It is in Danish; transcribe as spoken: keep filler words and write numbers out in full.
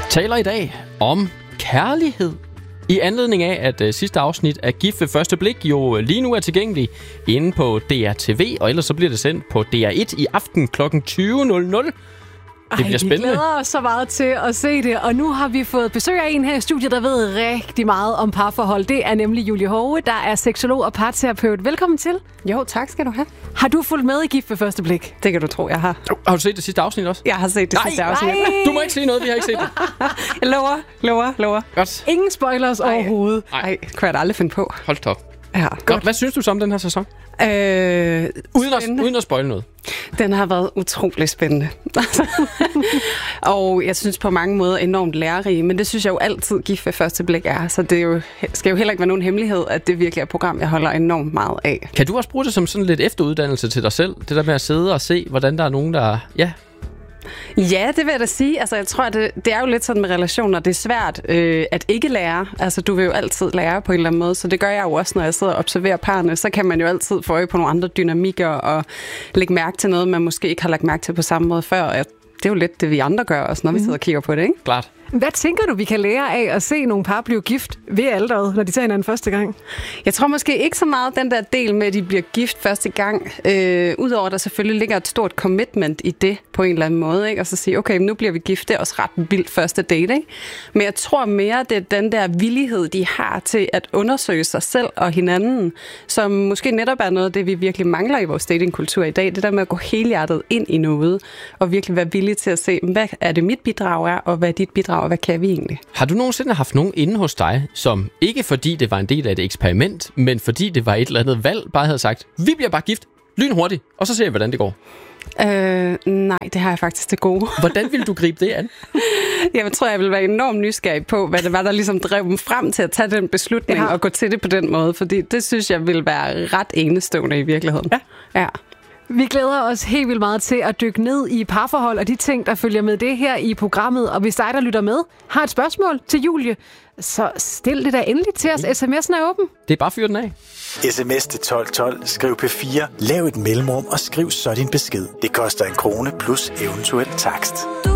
taler i dag om kærlighed. I anledning af, at uh, sidste afsnit af Gift ved første blik jo lige nu er tilgængelig inde på D R T V, og ellers så bliver det sendt på D R et i aften klokken tyve nul nul. Det bliver Ej, spændende. Vi glæder os så meget til at se det, og nu har vi fået besøg af en her i studiet, der ved rigtig meget om parforhold. Det er nemlig Julie Hove, der er seksolog og parterapeut. Velkommen til. Jo, tak skal du have. Har du fulgt med i Gift ved første blik? Det kan du tro, jeg har. Har du set det sidste afsnit også? Jeg har set det nej, sidste afsnit. Nej. Du må ikke sige noget, vi har ikke set det. Jeg lover, lover, lover. Godt. Ingen spoilers Ej. overhovedet. Nej, det kunne jeg da aldrig finde på. Hold top. Ja. Godt. Hvad synes du så om den her sæson? Øh, uden, at, uden at spoile noget. Den har været utrolig spændende. Og jeg synes på mange måder enormt lærerig, men det synes jeg jo altid Gift ved første blik er. Så det er jo, skal jo heller ikke være nogen hemmelighed, at det virkelig er et program, jeg holder enormt meget af. Kan du også bruge det som sådan lidt efteruddannelse til dig selv? Det der med at sidde og se, hvordan der er nogen, der... Ja, Ja, det vil jeg da sige. Altså, jeg tror, at det, det er jo lidt sådan med relationer. Det er svært øh, at ikke lære. Altså, du vil jo altid lære på en eller anden måde. Så det gør jeg jo også, når jeg sidder og observerer parrene. Så kan man jo altid få øje på nogle andre dynamikker og lægge mærke til noget, man måske ikke har lagt mærke til på samme måde før. Det er jo lidt det, vi andre gør også, når vi sidder og kigger på det, ikke? klart. Hvad tænker du, vi kan lære af at se nogle par blive gift ved alderet, når de tager hinanden første gang? Jeg tror måske ikke så meget den der del med, at de bliver gift første gang. Øh, Udover at der selvfølgelig ligger et stort commitment i det på en eller anden måde. Ikke? Og så sige, okay, nu bliver vi gift. Det er også ret vildt første date. Ikke? Men jeg tror mere, det er den der villighed, de har til at undersøge sig selv og hinanden, som måske netop er noget af det, vi virkelig mangler i vores datingkultur i dag. Det der med at gå helhjertet ind i noget, og virkelig være villig til at se, hvad er det mit bidrag er, og hvad er dit bidrag, og hvad kan vi egentlig? Har du nogensinde haft nogen inde hos dig, som ikke fordi det var en del af et eksperiment, men fordi det var et eller andet valg, bare havde sagt, vi bliver bare gift, lynhurtigt, og så ser vi, hvordan det går? Øh, nej, det har jeg faktisk til gode. Hvordan ville du gribe det an? Jeg tror, jeg vil være enormt nysgerrig på, hvad det var, der ligesom drev dem frem til at tage den beslutning ja. og gå til det på den måde, fordi det synes jeg vil være ret enestående i virkeligheden. Ja. Ja. Vi glæder os helt vildt meget til at dykke ned i parforhold og de ting, der følger med det her i programmet. Og hvis dig, der lytter med, har et spørgsmål til Julie, så stil det da endelig til os. sms'en er åben. Det er bare fyr den af. Sms til tolv tolv, skriv P fire, lav et mellemrum og skriv så din besked. Det koster en krone plus eventuel takst.